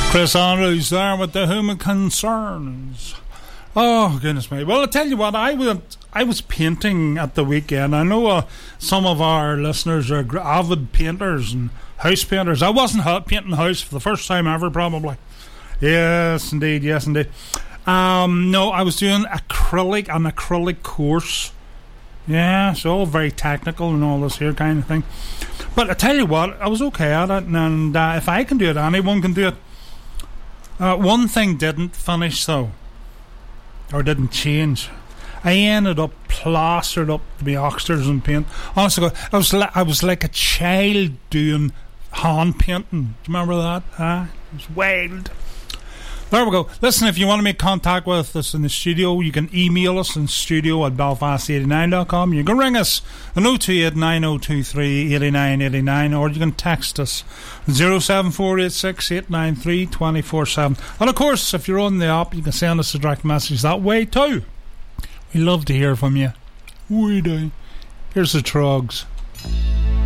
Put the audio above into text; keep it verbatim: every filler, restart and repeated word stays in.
Chris Andrews there with the Human Concerns. Oh, goodness me. Well, I tell you what, I was, I was painting at the weekend. I know uh, some of our listeners are avid painters and house painters. I wasn't painting a house for the first time ever, probably. Yes, indeed, yes, indeed. Um, no, I was doing acrylic, an acrylic course. Yeah, it's all very technical and all this here kind of thing. But I tell you what, I was okay at it, and uh, if I can do it, anyone can do it. Uh, one thing didn't finish though, or didn't change. I ended up plastered up to be oxters and paint. Honestly, I was li- I was like a child doing hand painting. Do you remember that? Huh? It was wild. There we go. Listen, if you want to make contact with us in the studio, you can email us in studio at belfast eighty-nine dot com. You can ring us on oh two eight nine oh two three eight nine eight nine, or you can text us oh seven four eight six eight nine three two four seven. And of course, if you're on the app, you can send us a direct message that way too. We love to hear from you. We do. Here's the Trogs.